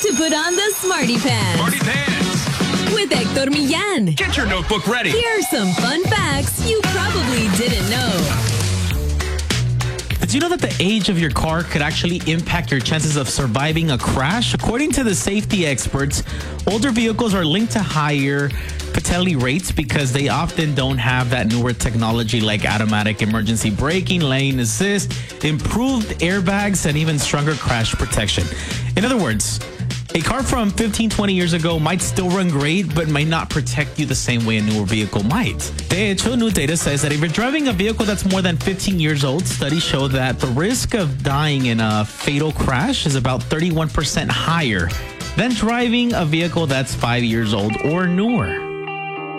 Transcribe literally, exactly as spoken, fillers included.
to put on the Smarty Pants. Smarty Pants. With Hector Millán. Get your notebook ready. Here are some fun facts you probably didn't know. Did you know that the age of your car could actually impact your chances of surviving a crash? According to the safety experts, older vehicles are linked to higher fatality rates because they often don't have that newer technology like automatic emergency braking, lane assist, improved airbags, and even stronger crash protection. In other words, a car from fifteen, twenty years ago might still run great, but might not protect you the same way a newer vehicle might. De hecho, new data says that if you're driving a vehicle that's more than fifteen years old, studies show that the risk of dying in a fatal crash is about thirty-one percent higher than driving a vehicle that's five years old or newer.